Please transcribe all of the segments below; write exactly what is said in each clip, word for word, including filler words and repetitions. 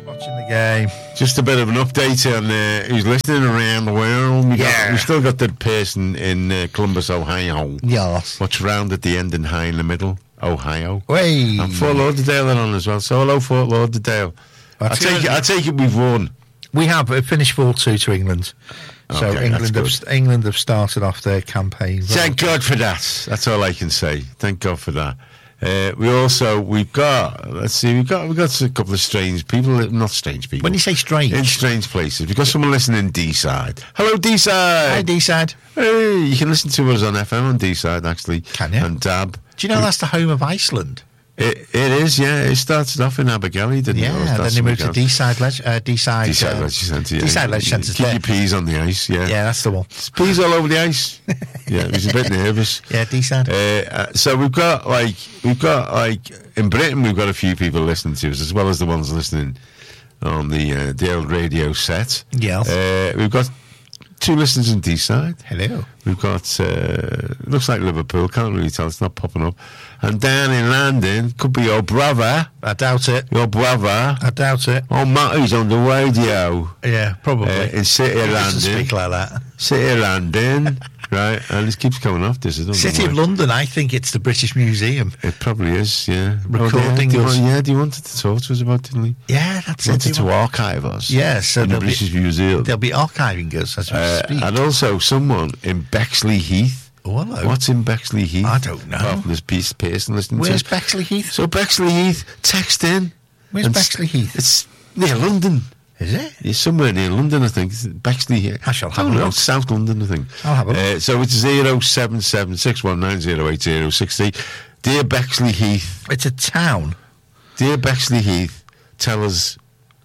Watching the game. Just a bit of an update on uh, who's listening around the world. We Yeah. got, we've still got that person in uh, Columbus, Ohio. Yes. What's round at the end and high in the middle? Ohio. Way. And Fort Lauderdale are on as well. So hello, Fort Lauderdale. I That's take good. it. I take it we've won. We have uh, finished four two to England. So Okay, England that's have, England have started off their campaign. Thank God for that. That's all I can say. Thank God for that. Uh, we also we've got let's see we've got we've got a couple of strange people, not strange people. When you say strange, in strange places, we've got someone listening in D-side. Hello, D-side. hi D-side. Hey, you can listen to us on F M on D-side actually. Can you? And D A B. Do you know that's the home of Iceland? It, it is, yeah. It started off in Abergele, didn't it? Or Yeah, was that then they something moved to else? D-side, leg- uh, D-side, D-side uh, Leisure Centre. Yeah. D-side Leisure Centre's Keep there. your peas on the ice, yeah. Yeah, that's the one. There's peas all over the ice. Yeah, he was a bit nervous. Yeah, D-side. Uh, uh, so we've got like we've got like in Britain we've got a few people listening to us as well as the ones listening on the uh, the old radio set. Yes. Uh, we've got two listeners in D-side. Hello. We've got uh, looks like Liverpool. Can't really tell. It's not popping up. And down in London could be your brother. I doubt it. Your brother. I doubt it. Oh, Matty's on the radio. Yeah, probably. Uh, in City of He doesn't London. speak like that. City of London. Right, and this keeps coming off this. I don't City know of why. London, I think it's the British Museum. It probably is, yeah. Recording oh, yeah, us. do you, yeah, do you wanted to talk to us about, didn't he? Yeah, that's He it. wanted They to want- archive us. Yeah, so in the they'll be- British Museum. They'll be archiving us as we Uh, speak. and also someone in Bexley Heath. Oh, hello. What's in Bexley Heath? I don't know. Apart from this piece person listening Where's to. Bexley Heath? So Bexley Heath, text in. Where's And Bexley Heath? It's near London. Is it? It's somewhere near London, I think. It's Bexley here. I shall have don't a know, look. South London, I think. I'll have a look. Uh, so it's zero seven seven six one nine zero eight zero six three. Dear Bexley Heath, It's a town. dear Bexley Heath, tell us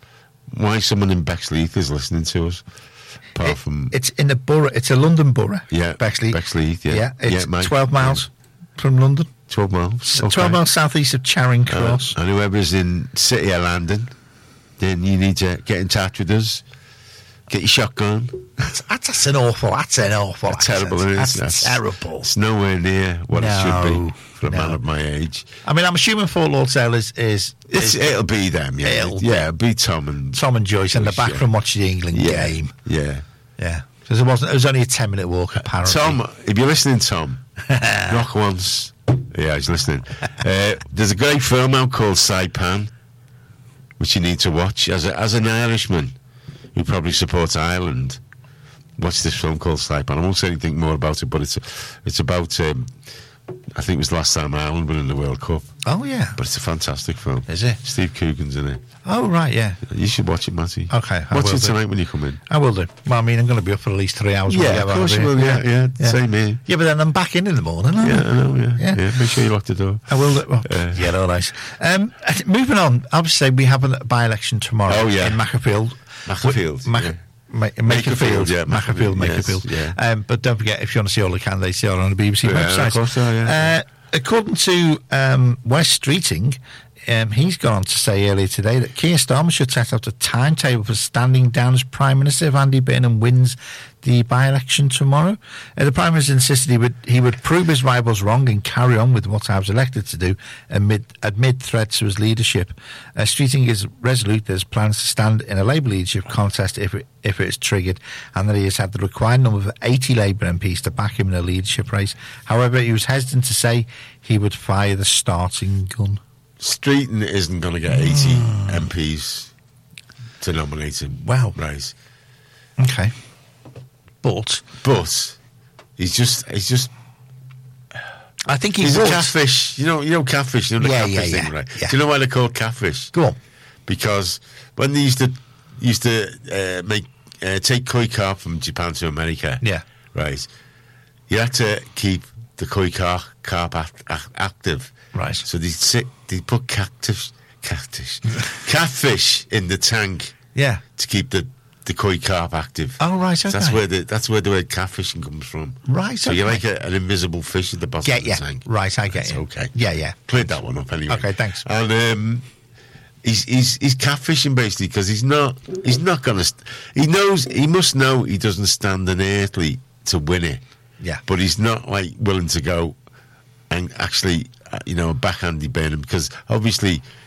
why someone in Bexley Heath is listening to us. Apart It- from it's in a borough. It's a London borough. yeah, Bexley. Bexley Heath. Yeah, Yeah, it's mate. twelve miles from London. Twelve miles. S- Okay. twelve miles southeast of Charing Uh, Cross. and whoever's in City of London, then you need to get in touch with us. Get your shotgun. That's, that's an awful. That's an awful. That's terrible, accent. isn't it? That's, That's- terrible. It's nowhere near what it should No, be for a man no. of my age. I mean, I'm assuming Fort Lauderdale is is, It's, is it'll be them, yeah. It'll yeah, it'll be Tom and Tom and Joyce, and they're back yeah. from watching the England yeah, game. Yeah. Yeah, because it wasn't. It was only a ten minute walk apparently. Tom, if you're listening, Tom, knock once. Yeah, he's listening. Uh, there's a great film out called Saipan, which you need to watch. As a, as an Irishman who probably supports Ireland, watch this film called Saipan. I won't say anything more about it, but it's it's about. Um, I think it was the last time Ireland won in the World Cup, Oh yeah. but it's a fantastic film. Is it? Steve Coogan's in it. Oh right, yeah. You should watch it, Matty. Okay, I watch will it do. tonight when you come in. I will do. Well, I mean, I'm going to be up for at least three hours. when I Yeah, get of course back you here. will. Yeah, yeah, same here. Yeah, but then I'm back in in the morning. Aren't Yeah, I? I know. Yeah, Yeah. yeah. Make sure you lock the door. I will. Do, well, Uh, yeah, all right. Um, I think moving on. Obviously, we have a by-election tomorrow. Oh, yeah. in Macclesfield. Macclesfield, Mac- yeah. Ma- Makerfield, yeah, Macclesfield, Macclesfield, Makerfield. yes, Um, but don't forget, if you want to see all the candidates, they are on the B B C Yeah, website. of course they are, yeah. Uh, according to um, Wes Streeting, um, he's gone on to say earlier today that Keir Starmer should set out a timetable for standing down as Prime Minister if Andy Burnham wins the by-election tomorrow. Uh, the Prime Minister insisted he would he would prove his rivals wrong and carry on with what I was elected to do amid, amid threats to his leadership. Uh, Streeting is resolute that his plans to stand in a Labour leadership contest if it, if it is triggered, and that he has had the required number of eighty Labour M Ps to back him in a leadership race. However, he was hesitant to say he would fire the starting gun. Streeton isn't going to get eighty M Ps to nominate him. Wow. Right. Okay. But But he's just he's just I think he he's would. a catfish. You know, you know catfish. You know the Yeah, catfish yeah, thing, yeah, right? yeah. Do you know why they're called catfish? Go on. Because when they used to used to uh, make uh, take koi carp from Japan to America, Yeah. right, you had to keep the koi carp, carp act, act, active, Right. So they sit, they put cactus, cactus, catfish in the tank Yeah. to keep the, the koi carp active. Oh, right, So that's okay. where the that's where the word catfishing comes from. Right, So you're okay. like a, an invisible fish at the bottom Get of the you. tank. Right, I get That's you. okay. Yeah, yeah. Cleared that one up anyway. Okay, thanks. And um, he's he's he's catfishing basically because he's not he's not gonna st- he knows he must know he doesn't stand an earthly to win it. Yeah. But he's not like willing to go and actually uh, you know back Andy Burnham because obviously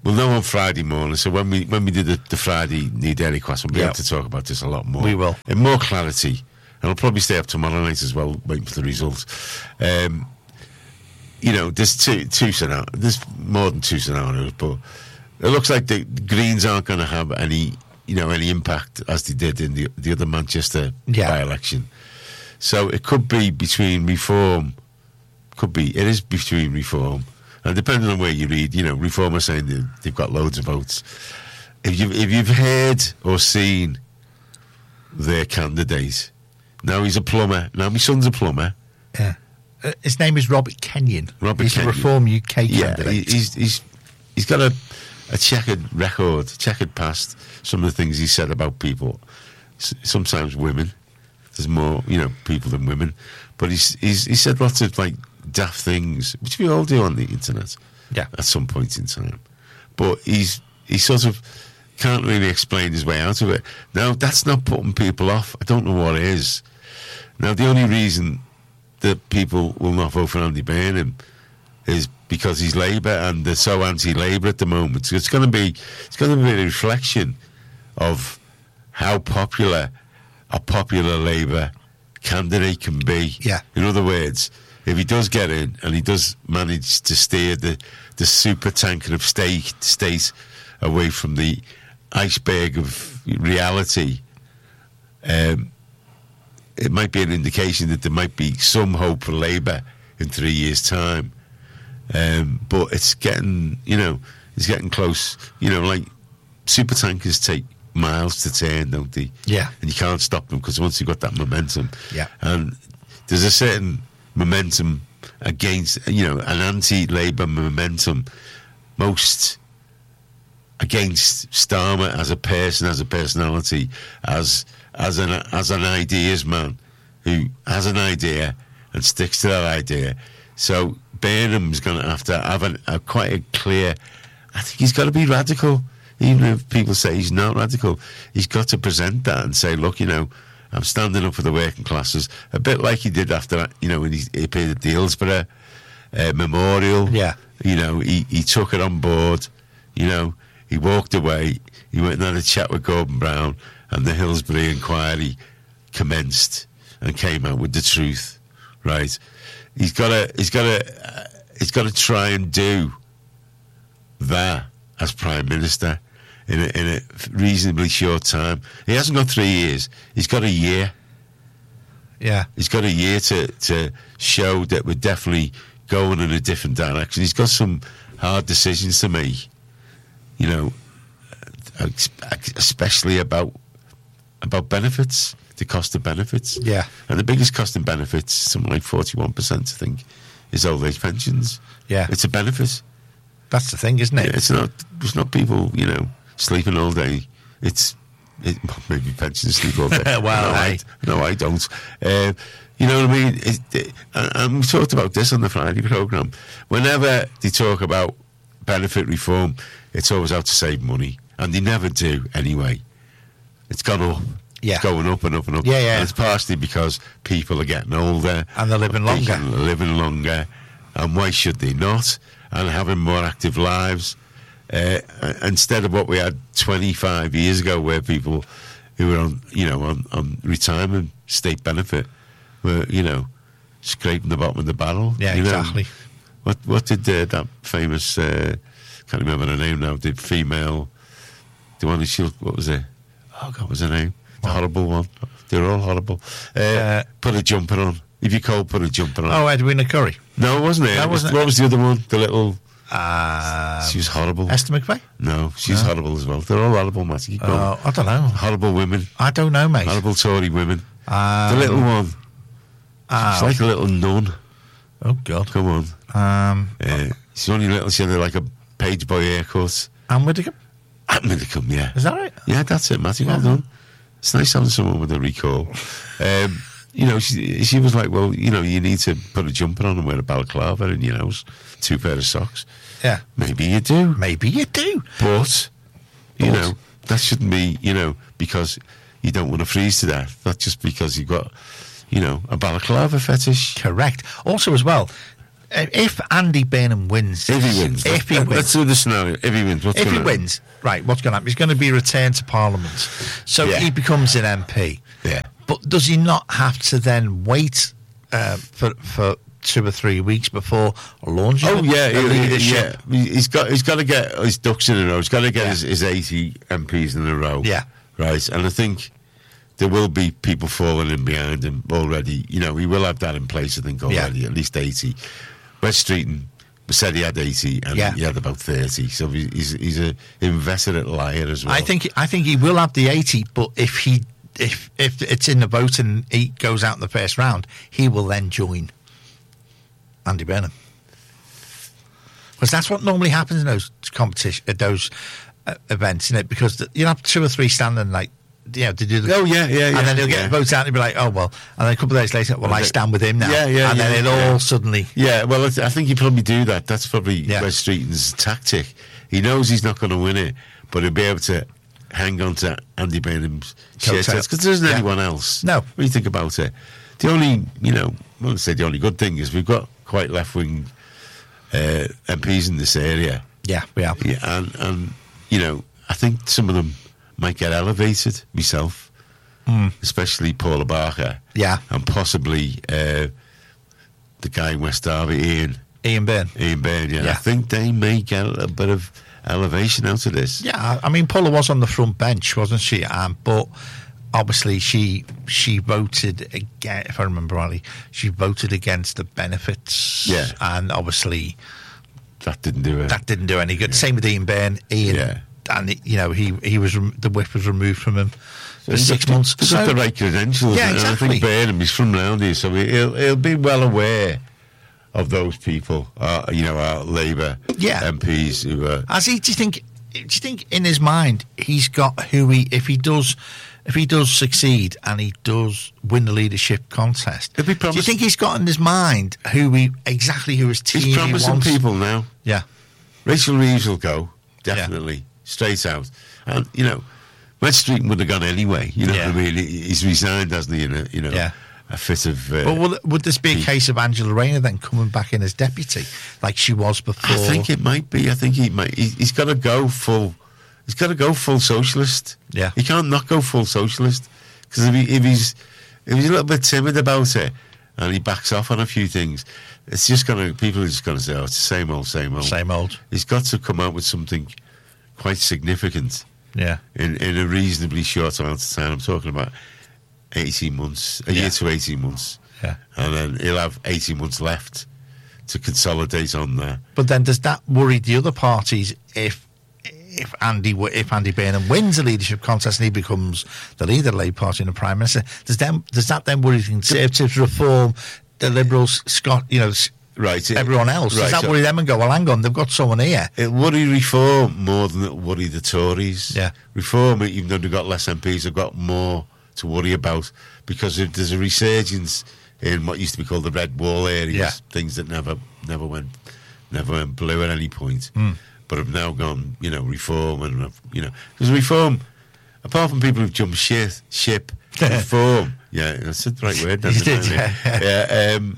we'll know on Friday morning. So when we when we do the, the Friday Need Dairy class, we'll be Yep. able to talk about this a lot more. We will. In more clarity. And I'll probably stay up tomorrow night as well, waiting for the results. Um, you know, there's two, two scenarios. There's more than two scenarios, but it looks like the Greens aren't going to have any, you know, any impact as they did in the, the other Manchester Yeah. by-election. So it could be between Reform, could be, it is between Reform, and depending on where you read, you know, Reform are saying they, they've got loads of votes. If you've, if you've heard or seen their candidate, now he's a plumber, now my son's a plumber. Yeah. Uh, his name is Robert Kenyon. Robert he's Kenyon. the Reform U K Yeah, candidate. he- he's, he's, he's got a, a checkered record, checkered past, some of the things he said about people. S- sometimes women. There's more, you know, people than women. But he's, he's he said lots of, like, daft things, which we all do on the internet Yeah. at some point in time. But he's he sort of can't really explain his way out of it. Now, that's not putting people off. I don't know what is. Now, the only reason that people will not vote for Andy Burnham is because he's Labour and they're so anti-Labour at the moment. So it's going to be it's going to be a reflection of how popular a popular Labour candidate can be. Yeah. In other words, if he does get in and he does manage to steer the, the super tanker of state, state away from the iceberg of reality, um, it might be an indication that there might be some hope for Labour in three years' time. Um, but it's getting, you know, it's getting close. You know, like super tankers take miles to turn, don't they? Yeah. And you can't stop them because once you've got that momentum. Yeah. And there's a certain momentum against, you know, an anti-Labour momentum. Most against Starmer as a person, as a personality, as as an as an ideas man who has an idea and sticks to that idea. So Burnham's going to have to have an, a quite a clear. I think he's got to be radical, even if people say he's not radical. He's got to present that and say, look, you know, I'm standing up for the working classes, a bit like he did after that, you know, when he, he appeared at the Hillsborough uh, Memorial. Yeah. You know, he, he took it on board, you know, he walked away, he went and had a chat with Gordon Brown, and the Hillsborough inquiry commenced and came out with the truth, right? He's got to, he's got to, uh, he's got to try and do that as Prime Minister in a, in a reasonably short time. He hasn't got three years. He's got a year. Yeah. He's got a year to, to show that we're definitely going in a different direction. He's got some hard decisions to make, you know, especially about about benefits, the cost of benefits. Yeah. And the biggest cost in benefits, something like forty-one percent, I think, is old age pensions. Yeah. It's a benefit. That's the thing, isn't it? It's not, it's not people, you know, sleeping all day. It's, it, maybe pensions sleep all day. Well, no, I, hey. no, I don't. Uh, you know what I mean? It, it, and, and we talked about this on the Friday programme. Whenever they talk about benefit reform, it's always out to save money. And they never do anyway. It's gone up. Yeah. It's going up and up and up. Yeah, yeah. And it's partially because people are getting older. And they're living longer. People are living longer. And why should they not? And having more active lives. Uh, instead of what we had twenty-five years ago, where people who were on, you know, on, on retirement state benefit were, you know, scraping the bottom of the barrel. Yeah, you know. exactly. What what did uh, that famous, uh, can't remember her name now, did female, the one who she, what was it? Oh, God, what was her name? The What? horrible one. They're all horrible. Uh, Uh, put a jumper on. If you're cold, put a jumper on. Oh, Edwina Curry. No, it wasn't it? That It was- wasn't it? What was the other one? The little, Uh, she was horrible. Esther McVeigh? No, she's No. horrible as well. They're all horrible, Matty. Keep going. Oh, I don't know. Horrible women. I don't know, mate. Horrible Tory women. Um, the little one. ah, She's like a little nun. oh, God. Come on. Um, Uh, she's only little. She had like a page boy haircut. Anne Widdecombe? At Middlecombe, yeah. Is that right? Yeah, that's it, Matty. Well Yeah. done. It's nice having someone with a recall. Um, you know, she, she was like, well, you know, you need to put a jumper on and wear a balaclava in your house, two pair of socks. Yeah. Maybe you do. Maybe you do. But, you But- know, that shouldn't be, you know, because you don't want to freeze to death. Not just because you've got, you know, a balaclava fetish. Correct. Also, as well, if Andy Burnham wins, If he wins. if he Let- wins, Let's do the scenario. If he wins, what's if going he to wins, right, what's going to happen? He's going to be returned to Parliament, so Yeah. he becomes an M P. Yeah. But does he not have to then wait uh, for for two or three weeks before launching Oh the, yeah, the he- leadership? yeah. He's got he's got to get his ducks in a row. He's got to get Yeah. his, his eighty M Ps in a row. Yeah. right. And I think there will be people falling in behind him already. You know, he will have that in place. I think already Yeah. at least eighty. West Streeton said he had eighty, and Yeah. he had about thirty. So he- he's he's a inveterate liar as well. I think I think he will have the eighty, but if he if if it's in the vote and he goes out in the first round, he will then join Andy Burnham, because that's what normally happens in those competition, uh, those uh, events, isn't it? Because the, you have two or three standing like. You know, to do the, Oh, yeah, yeah, yeah, and then he'll get yeah. the votes out and he'll be like, oh, well, and then a couple of days later, well, And I they- stand with him now. Yeah, yeah, and then yeah, it yeah. all suddenly, Yeah, well, I th- I think he probably do that. That's probably Yeah. West Streeton's tactic. He knows he's not going to win it, but he'll be able to hang on to Andy Burnham's shit Coattails. because there isn't Yeah. anyone else. No. When you think about it, the only, you know, I won't say the only good thing is we've got quite left wing uh, M Ps in this area. yeah, we have. Yeah, and, and, you know, I think some of them might get elevated, myself, especially Paula Barker. Yeah. And possibly uh, the guy in West Derby, Ian. Ian Byrne. Ian Baird, yeah. Yeah. I think they may get a bit of elevation out of this. Yeah, I mean, Paula was on the front bench, wasn't she? Um, but obviously, she she voted again. If I remember rightly, she voted against the benefits. Yeah. and obviously That didn't do it. that didn't do any good. Same with Ian Byrne. Ian, Yeah. and you know, he he was rem- the whip was removed from him for He's six got- months. He's So- got the right credentials. Yeah, and exactly. I think Burnham, he's from round here, so he'll, he'll be well aware of those people, uh, you know, our Labour Yeah. M Ps who are... Has he? Do you think? Do you think in his mind he's got who he? If he does, if he does succeed and he does win the leadership contest, If he do you promised- think he's got in his mind who he exactly who his team He's he promising wants? people now. Yeah, Rachel Reeves will go, definitely, straight out. And, you know, West Streeton would have gone anyway. You know Yeah. what I mean? He- He's resigned, hasn't he, in a, you know, Yeah. a fit of... Uh, but will, would this be a he- case of Angela Rayner then coming back in as deputy, like she was before? I think it might be. I think he might. He, he's got to go full. He's got to go full socialist. Yeah. He can't not go full socialist because if, he, if he's if he's a little bit timid about it and he backs off on a few things, it's just gonna. People are just gonna say, "Oh, it's the same old, same old." Same old. He's got to come out with something quite significant Yeah, in in a reasonably short amount of time. I'm talking about eighteen months, a Yeah. year to eighteen months, yeah. and then he'll have eighteen months left to consolidate on there. But then does that worry the other parties if if Andy w- if Andy Burnham wins the leadership contest and he becomes the leader of the Labour Party and the Prime Minister? Does them does that then worry the Conservatives, Reform, the Liberals, Scott, you know, s- Right, it- everyone else? right, Does that so- worry them and go, well, hang on, they've got someone here? It worry Reform more than it worry the Tories. Yeah. Reform, even though they've got less M Ps, have got more to worry about because if there's a resurgence in what used to be called the Red Wall areas, Yeah. things that never, never went, never went blue at any point, Hmm. but have now gone, you know, Reform and have, you know, because Reform, apart from people who've jumped ship, ship, Reform, yeah, that's the right word. You isn't did, it? yeah. yeah um,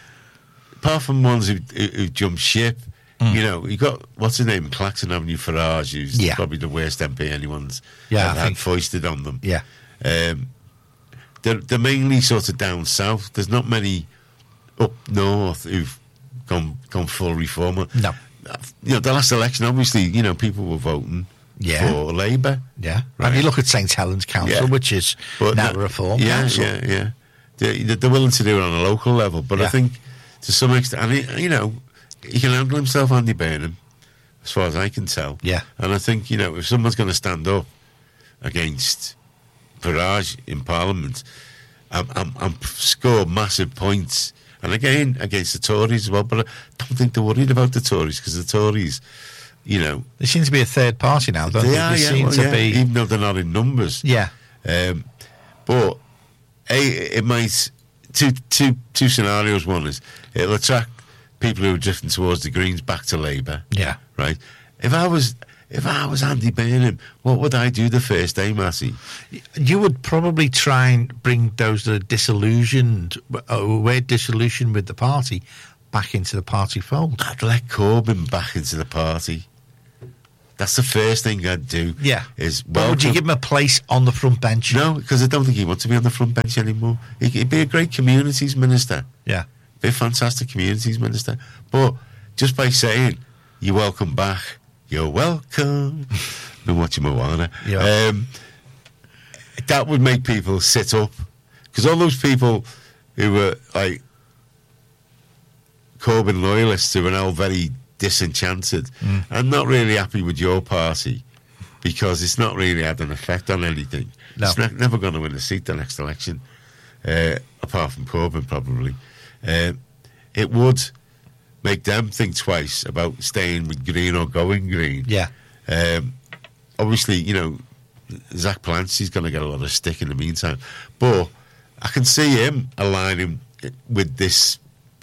apart from ones who, who, who jump ship, you know, you got what's her name, Claxton Avenue Farage, who's Yeah. probably the worst M P anyone's Yeah, had, I had think- foisted on them. Yeah. Um, they're, they're mainly sort of down south. There's not many up north who've gone gone full reformer. No. You know, the last election, obviously, you know, people were voting Yeah. for Labour. Yeah. Right. And you look at Saint Helens Council, Yeah. which is But now that- a Reform yeah, Council. Yeah, yeah, They're, they're willing to do it on a local level, but I Yeah. think to some extent, and he, you know, he can handle himself, Andy Burnham, as far as I can tell. Yeah. And I think, you know, if someone's going to stand up against Farage in Parliament and, and, and score massive points, and again against the Tories as well, but I don't think they're worried about the Tories because the Tories, you know, There seems to be a third party now, don't they they? are, They yeah, seem well, to yeah, be. even though they're not in numbers. Yeah. Um, but a, it might two two two scenarios. One is it'll attract people who are drifting towards the Greens back to Labour. Yeah. Right. If I was if I was Andy Burnham, what would I do the first day, Massey? You would probably try and bring those that are disillusioned, uh, were disillusioned with the party, back into the party fold. I'd let Corbyn back into the party. That's the first thing I'd do. Yeah. Is But would you welcome- give him a place on the front bench? No, because I don't think he wants to be on the front bench anymore. He- He'd be a great communities minister. Yeah. Be a fantastic communities minister. But just by saying, you're welcome back, you're welcome. I've been watching Moana. Yeah. Um, that would make people sit up. Because all those people who were like Corbyn loyalists who are now very disenchanted Mm. and not really happy with your party because it's not really had an effect on anything. No. It's ne- never going to win a seat the next election, uh, apart from Corbyn probably. Uh, it would make them think twice about staying with Green or going Green. Yeah. Um, obviously, you know, Zach Palancy's going to get a lot of stick in the meantime. But I can see him aligning with this,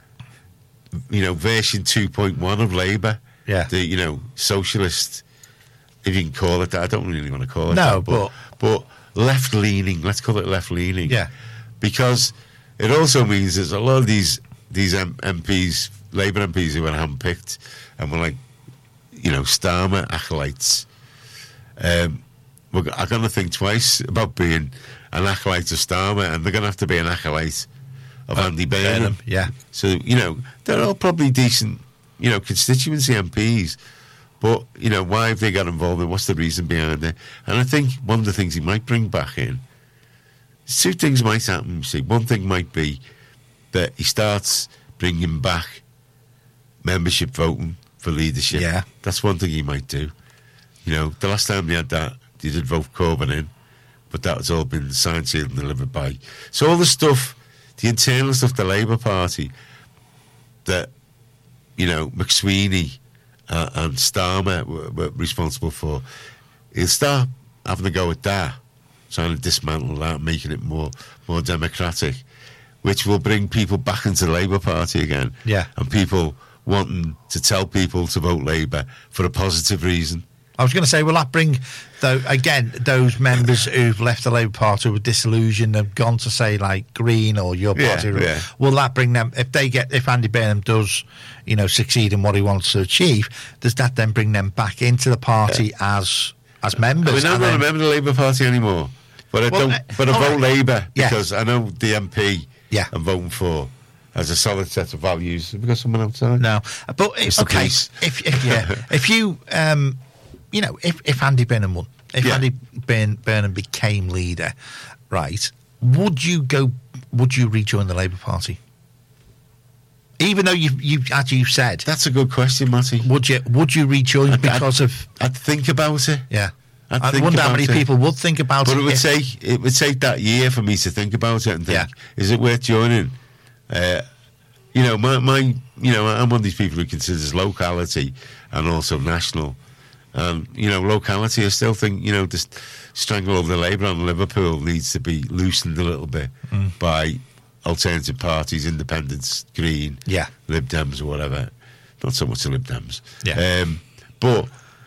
you know, version two point one of Labour. Yeah. The, you know, socialist, if you can call it that. I don't really want to call it No, that. But, but left-leaning, let's call it left-leaning. Yeah. Because it also means there's a lot of these, these M- MPs, Labour M Ps who were handpicked and were like, you know, Starmer acolytes. Um, we're g- are going to think twice about being an acolyte of Starmer, and they're going to have to be an acolyte of Uh, Andy Burnham. Burnham, yeah. So, you know, they're all probably decent, you know, constituency M Ps. But, you know, why have they got involved and what's the reason behind it? And I think one of the things he might bring back in, two things might happen, you see. One thing might be that he starts bringing back membership voting for leadership. Yeah. That's one thing he might do. You know, the last time they had that, they did vote Corbyn in, but that has all been signed, sealed and delivered by. So all the stuff, the internal stuff, the Labour Party, that, you know, McSweeney uh, and Starmer were, were responsible for, he'll start having to go at that, trying to dismantle that, making it more more democratic, which will bring people back into the Labour Party again. Yeah. And people wanting to tell people to vote Labour for a positive reason. I was going to say, will that bring, though, again, those members who've left the Labour Party with disillusion, have gone to, say, like Green or your Yeah, party, yeah. will that bring them, if they get, if Andy Burnham does, you know, succeed in what he wants to achieve, does that then bring them back into the party as as members? I mean, I'm And not then- a member of the Labour Party anymore, but I Well, don't. uh, But I all vote right. Labour Yeah. because I know the M P Yeah. I'm voting for has a solid set of values. Have we got someone outside? No, but if, Mister okay, Police. if, if yeah, if you, um, you know, if, if Andy Burnham won, if Yeah. Andy Burn, Burnham became leader, right? Would you go? Would you rejoin the Labour Party? Even though you, you, as you said, That's a good question, Matty. would you? Would you rejoin I'd- because of? I'd think about it. Yeah, I'd I think wonder how about many it. people would think about But it. it would if- take it would take that year for me to think about it and think, Yeah. is it worth joining? Uh, you know, my, my you know, I'm one of these people who considers locality and also national. And you know, locality, I still think, you know, this stranglehold of the Labour on Liverpool needs to be loosened a little bit Mm. by alternative parties, independents, Green, Yeah. Lib Dems or whatever. Not so much the Lib Dems. Yeah. Um, but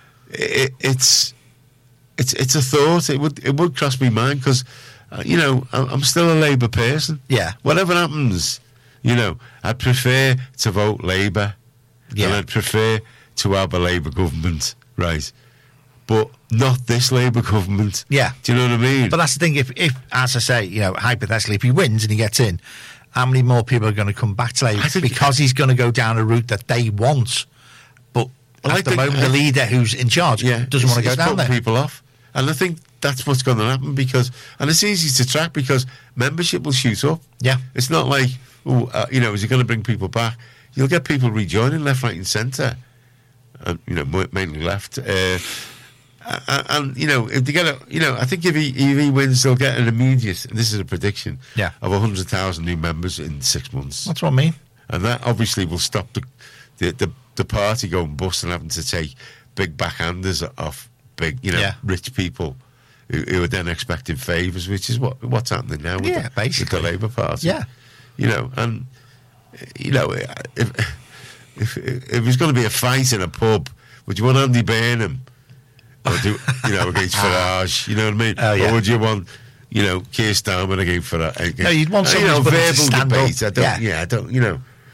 it, it's it's it's a thought. It would it would cross my mind because uh, you know I'm, I'm still a Labour person. Yeah. Whatever happens, you know, I'd prefer to vote Labour. Yeah. And I'd prefer to have a Labour government, right? But not this Labour government. Yeah. Do you know what I mean? But that's the thing. If, if, as I say, you know, hypothetically, if he wins and he gets in, how many more people are going to come back to Labour I think- because he's going to go down a route that they want? But Well, I at the think- moment, I- the leader who's in charge yeah, doesn't want to it's- go it's down there. putting people off, and I think that's what's going to happen because, and it's easy to track because membership will shoot up. Yeah. It's not like, oh, uh, you know, is it going to bring people back? You'll get people rejoining left, right, and centre, and you know, mo- mainly left. Uh, and, and you know, if they get a, you know, I think if he, if he wins, they'll get an immediate. And this is a prediction. Yeah. Of a hundred thousand new members in six months. That's what I mean. And that obviously will stop the the, the, the party going bust and having to take big backhanders off big, you know, Yeah. rich people who, who are then expecting favours, which is what what's happening now with, Yeah, the, basically. with the Labour Party. Yeah. You know, and, you know, if, if, if there's going to be a fight in a pub, would you want Andy Burnham or do, you know, against Farage? You know what I mean? Oh, yeah. Or would you want, you know, Keir Starmer against Farage? No, you'd want Uh, you know, somebody to verbal stand debate. up. I don't, Yeah. yeah, I don't, you know.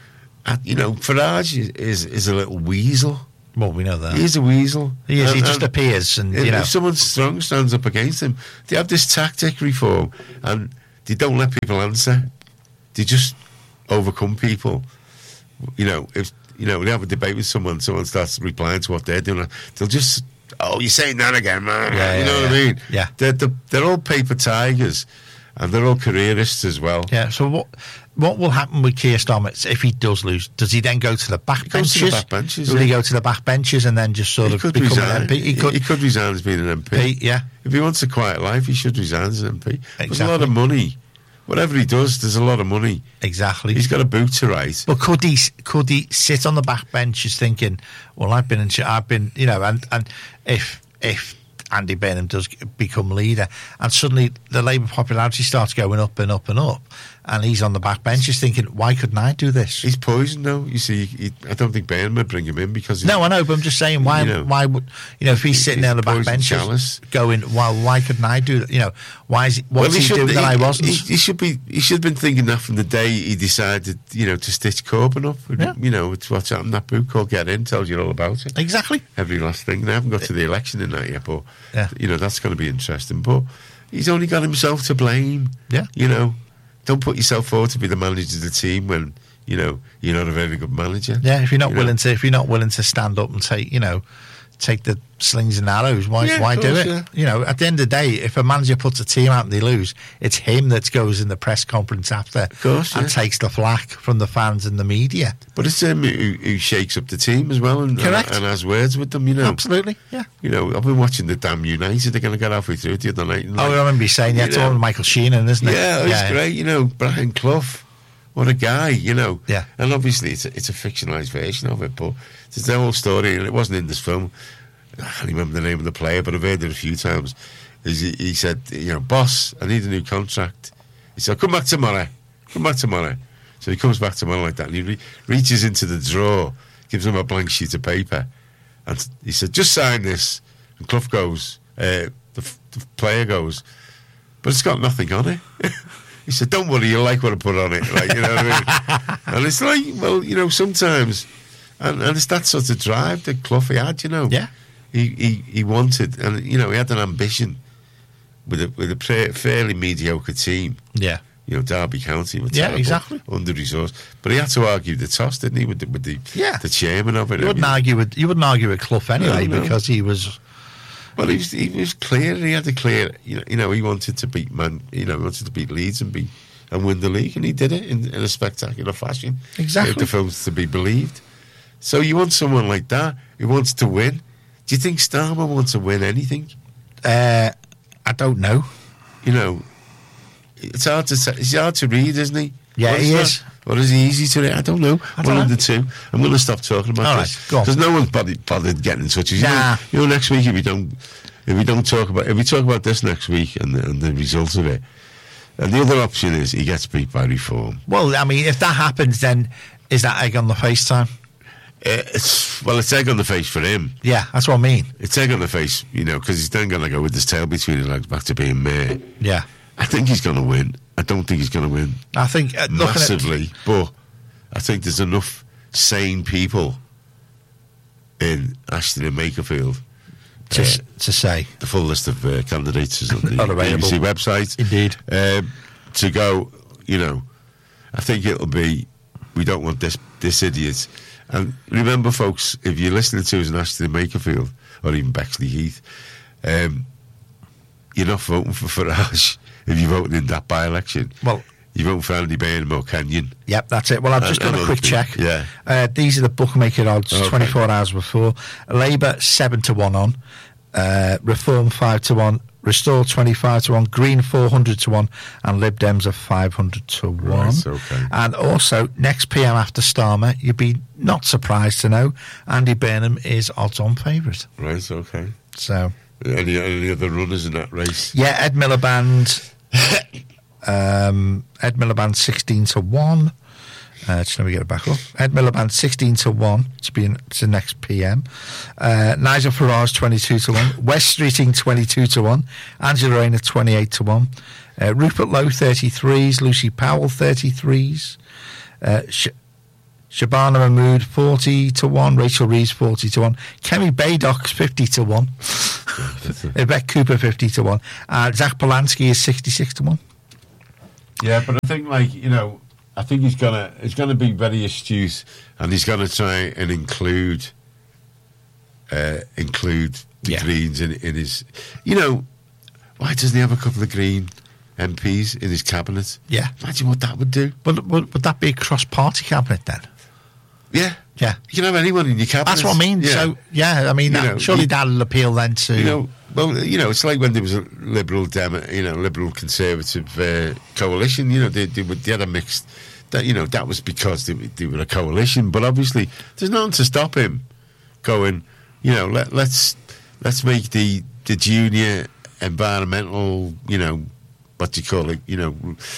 uh, you know, Farage is, is is a little weasel. Well, we know that. He's a weasel. He is. And, he just and appears, and if, you know. if someone strong stands up against him, they have this tactic reform, and they don't let people answer. They just overcome people. You know, if you know they have a debate with someone, someone starts replying to what they're doing, they'll just, oh, you're saying that again, man. Yeah, you know yeah, what yeah. I mean? Yeah. They're, they're they're all paper tigers, and they're all careerists as well. Yeah. So what what will happen with Keir Starmer if he does lose? Does he then go to the back He goes benches? to the back benches, Will yeah. he go to the back benches and then just sort He of could become resign. an M P? He could, he could resign as being an M P. He- yeah. If he wants a quiet life, he should resign as an M P. There's a lot Exactly. of money. Whatever he does, there's a lot of money. Exactly. He's got a boot to write. But could he could he sit on the back benches thinking, well, I've been in, ch- I've been, you know, and and if if Andy Burnham does become leader, and suddenly the Labour popularity starts going up and up and up, and he's on the back benches thinking, why couldn't I do this? He's poisoned, though. You see, he, I don't think Burnham would bring him in because... He's, No, I know, but I'm just saying, why? You know, why would you know if he's sitting he's there on the back poison benches, chalice. going, well, why couldn't I do that? You know, why is he, what's well, he, should, doing that I wasn't? He, he should be. He should have been thinking that from the day he decided, you know, to stitch Corbyn up. Yeah. You know, it's what's happened. That book called Get In tells you all about it. Exactly. Every last thing. They haven't got to the election in that yet, but Yeah. you know that's going to be interesting. But he's only got himself to blame. Yeah. You know, don't put yourself forward to be the manager of the team when you know you're not a very good manager. Yeah, if you're not You willing know? to, if you're not willing to stand up and take, you know, take the slings and arrows, why, Yeah, of why do course, it? yeah. You know, at the end of the day, if a manager puts a team out and they lose, it's him that goes in the press conference after course, and yeah. takes the flack from the fans and the media. But it's him who, who shakes up the team as well and, and, Correct. and has words with them. You know, Absolutely, yeah. You know, I've been watching the damn United. They're going to get halfway through it the other night. And Oh, I like, remember you saying, yeah, you it's know. all Michael Sheenan, isn't it? Yeah, it's great. You know, Brian Clough, what a guy. You know, Yeah. And obviously, it's a, it's a fictionalised version of it, but there's the whole story, and it wasn't in this film. I can't remember the name of the player, but I've heard it a few times. Is he, he said, you know, boss, I need a new contract. He said, come back tomorrow. Come back tomorrow. So he comes back tomorrow like that, and he re- reaches into the drawer, gives him a blank sheet of paper, and he said, just sign this. And Clough goes, uh, the, f- the player goes, but it's got nothing on it. He said, don't worry, you'll like what I put on it. Like, you know what I mean? And it's like, well, you know, sometimes, and, and it's that sort of drive that Clough had, you know. Yeah. He, he, he wanted, and, you know, he had an ambition with a, with a pra- fairly mediocre team. Yeah. You know, Derby County were Yeah, terrible, exactly. under-resourced. But he had to argue the toss, didn't he, with the, with the, Yeah. the chairman of it. You wouldn't I mean, argue with you wouldn't argue with Clough anyway No, no. because he was Well, he was, he was clear. He had a clear, you know, you know, he wanted to beat Man, you know, he wanted to beat Leeds and be and win the league, and he did it in, in a spectacular fashion. Exactly. If the film's to be believed. So you want someone like that who wants to win. Do you think Starmer wants to win anything? uh, I don't know. You know, it's hard to say, it's hard to read, isn't he? Yeah, Or he not? is. Or is he easy to read? I don't know. I don't One of know. the two. I'm going to stop talking about All this right, go on. because no one's bothered, bothered getting in touch with you. Nah. Know, you know, next week if we don't, if we don't talk about, if we talk about this next week and the, and the results of it, and the other option is he gets beat by reform. Well, I mean, if that happens, then is that egg on the face time? Uh, it's, well, it's egg on the face for him. Yeah, that's what I mean. It's egg on the face, you know, because he's then going to go with his tail between his legs back to being mayor. Yeah, I think he's going to win. I don't think he's going to win I think uh, looking at, massively, but I think there's enough sane people in Ashton and Makerfield. to, Uh, s- to say the full list of uh, candidates is on the Are B B available. C website. Indeed. Um, to go, you know, I think it'll be, we don't want this this idiot. And remember, folks, if you're listening to us in Ashton and Makerfield, or even Bexley Heath, um, you're not voting for Farage if you're voting in that by-election. Well, you vote for Andy Burnham or Kenyon. yep, that's it. Well, I've And- just done and a other quick people. check. Yeah. Uh, these are the bookmaker odds Okay. twenty-four hours before. Labour seven to one on, uh, Reform five to one, Restore twenty-five to one, Green four hundred to one, and Lib Dems are five hundred to one. Right, okay. And also, next P M after Starmer, you'd be not surprised to know Andy Burnham is odds-on favourite. Right, okay. So, Any, any other runners in that race? yeah, Ed Miliband, um, Ed Miliband sixteen to one. Uh, just let me get it back up. Ed Miliband sixteen to one to be in, to next P M. Uh, Nigel Farage twenty-two to one. West Streeting twenty-two to one. Angela Rayner twenty-eight to one. Uh, Rupert Lowe thirty-threes. Lucy Powell thirty-threes. Uh, Sh- Shabana Mahmood forty to one. Rachel Reeves forty to one. Kemi Baydok's fifty to one. Yvette Cooper fifty to one. Uh, Zach Polanski is sixty-six to one. Yeah, but I think, like, you know, I think he's gonna he's gonna be very astute, and he's gonna try and include uh, include the Yeah. Greens in, in his. You know, why doesn't he have a couple of Green M Ps in his cabinet? Yeah. Imagine what that would do. Would, would, would that be a cross-party cabinet then? Yeah, Yeah. you can have anyone in your cabinet. That's what I mean. Yeah. So, yeah, I mean, You that, know, surely you- that'll appeal then to... You know, well, you know, it's like when there was a liberal, Demo, you know, liberal conservative uh, coalition. You know, they, they, were, they had a mixed. That you know, that was because they, they were a coalition. But obviously, there's nothing to stop him going. You know, let, let's let's make the the junior environmental. You know, what do you call it? You know,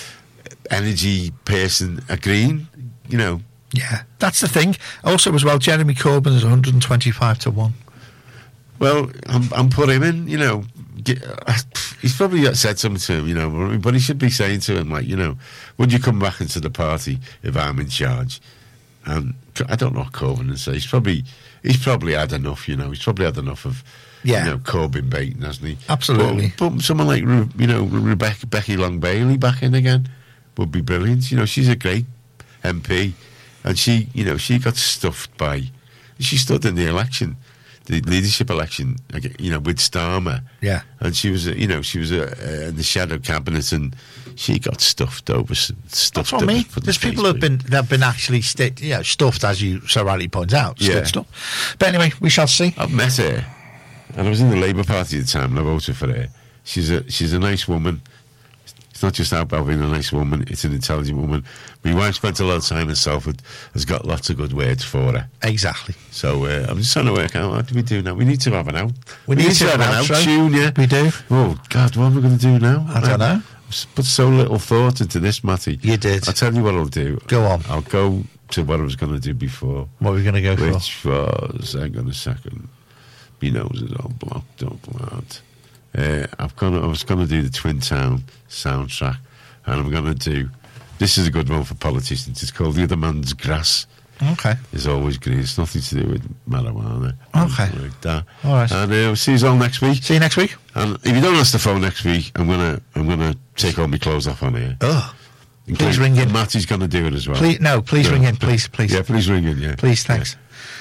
energy person a Green. You know. Yeah, that's the thing. Also, as well, Jeremy Corbyn is one hundred twenty-five to one. Well, I'm, I'm put him in, you know. Get, uh, he's probably said something to him, you know, but he should be saying to him, like, you know, would you come back into the party if I'm in charge? And I don't know what Corbyn would say. He's probably, he's probably had enough, you know. He's probably had enough of, Yeah. you know, Corbyn baiting, hasn't he? Absolutely. But, but someone like, Re- you know, Rebecca Becky Long Bailey back in again would be brilliant. You know, she's a great M P, and she, you know, she got stuffed by, she stood in the election. The leadership election, you know, with Starmer. Yeah. And she was, you know, she was uh, uh, in the shadow cabinet, and she got stuffed over. Stuffed That's what I mean. for the There's people who've been that have been actually sti- you know, stuffed, as you so rightly point out. It's Yeah. good stuff. But anyway, we shall see. I've met her, and I was in the Labour Party at the time, and I voted for her. She's a she's a nice woman. It's not just about being a nice woman; it's an intelligent woman. My wife spent a lot of time in Salford. Has got lots of good words for her. Exactly. So uh, I'm just trying to work out what do we do now. We need to have an out. We need to have an out outro. tune. Yeah, We do. Oh God, what am I going to do now? I don't know. I've put so little thought into this, Matty. You did. I'll tell you what I'll do. Go on. I'll go to what I was going to do before, What are we going to go for? which was, hang on a second, my nose is all blocked up, lad. Uh, I've gonna, I was going to do the Twin Town soundtrack, and I'm going to do, this is a good one for politicians, it's called The Other Man's Grass. Okay. Is always green. It's nothing to do with marijuana. Okay. Anything like that. All right. And uh, we'll see you all next week. See you next week. And if you don't answer the phone next week, I'm gonna I'm gonna take all my clothes off on here. Oh. In Please case ring in. Matty's gonna do it as well. Please, no, please No. ring in. Please, please. Yeah, please ring in. Yeah. Please, thanks.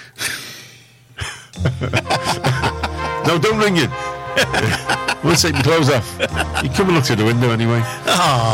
Yeah. No, don't ring in. We'll take my clothes off. You come and look through the window anyway. Oh.